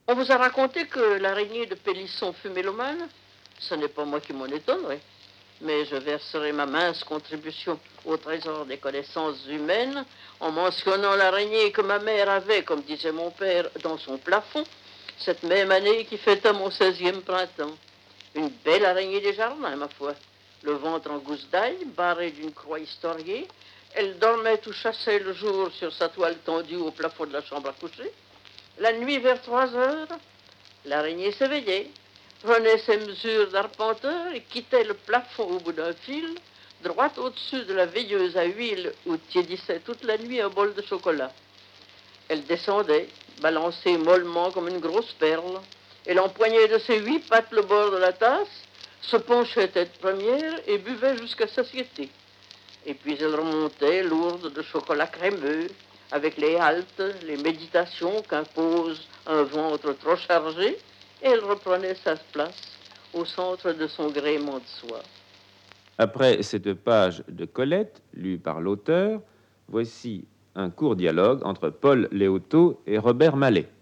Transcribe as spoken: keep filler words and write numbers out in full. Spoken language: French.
On vous a raconté que l'araignée de Pélisson fut mélomane? Ce n'est pas moi qui m'en étonnerai, mais je verserai ma mince contribution au trésor des connaissances humaines en mentionnant l'araignée que ma mère avait, comme disait mon père, dans son plafond, cette même année qui fêta mon seizième printemps. Une belle araignée des jardins, ma foi. Le ventre en gousse d'ail, barré d'une croix historiée. Elle dormait ou chassait le jour sur sa toile tendue au plafond de la chambre à coucher. La nuit, vers trois heures, l'araignée s'éveillait, prenait ses mesures d'arpenteur et quittait le plafond au bout d'un fil, droit au-dessus de la veilleuse à huile où tiédissait toute la nuit un bol de chocolat. Elle descendait, balancée mollement comme une grosse perle. Elle empoignait de ses huit pattes le bord de la tasse, se penchait tête première et buvait jusqu'à satiété. Et puis elle remontait, lourde de chocolat crémeux, avec les haltes, les méditations qu'impose un ventre trop chargé, et elle reprenait sa place au centre de son gréement de soie. Après cette page de Colette, lue par l'auteur, voici un court dialogue entre Paul Léotot et Robert Mallet.